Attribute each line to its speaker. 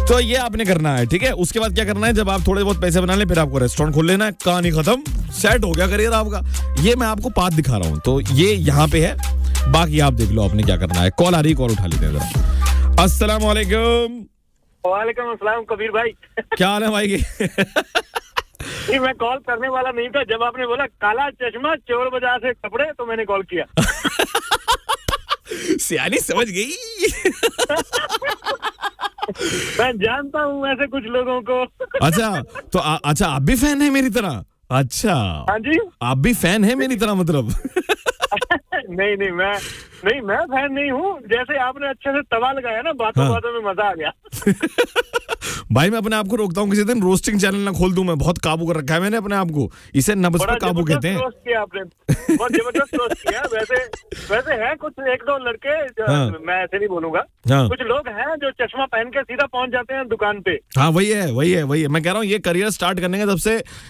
Speaker 1: तो ये आपने करना है, ठीक है। उसके बाद क्या करना है, जब आप थोड़े बहुत पैसे बना लें फिर आपको रेस्टोरेंट खोल लेना है, कहानी खत्म, सेट हो गया करियर आपका। ये मैं आपको पाथ दिखा रहा हूँ, तो ये यहाँ पे है, बाकी आप देख लो आपने क्या करना है। कॉल आ रही है, कॉल उठा लेते हैं जरा। अस्सलाम वालेकुम।
Speaker 2: वालेकुम अस्सलाम कबीर भाई।
Speaker 1: क्या हाल है भाई?
Speaker 2: जी मैं कॉल करने वाला नहीं था, जब आपने बोला काला चश्मा चोर बाजार से कपड़े तो मैंने कॉल किया।
Speaker 1: सियानी समझ गई।
Speaker 2: मैं जानता हूँ ऐसे कुछ लोगों को।
Speaker 1: अच्छा तो अच्छा आप भी फैन है मेरी तरह? अच्छा
Speaker 2: हाँ जी,
Speaker 1: आप भी फैन है मेरी तरह मतलब?
Speaker 2: नहीं मैं फैन नहीं हूँ। जैसे आपने अच्छे से तवा लगाया ना, बातों बातों में मजा आ गया।
Speaker 1: भाई मैं अपने आप को रोकता हूँ, किसी दिन रोस्टिंग चैनल ना खोल दूं। मैं बहुत काबू कर रखा है मैंने अपने आप को, इसे नब्ज पर काबू कहते हैं।
Speaker 2: रोस्ट किया आपने, बहुत जबरदस्त रोस्ट किया। वैसे है कुछ एक दो लड़के, मैं ऐसे नहीं बोलूंगा, कुछ लोग हैं जो चश्मा पहन के सीधा पहुंच जाते हैं दुकान पे।
Speaker 1: हाँ वही है। मैं कह रहा हूँ ये करियर स्टार्ट करने का सबसे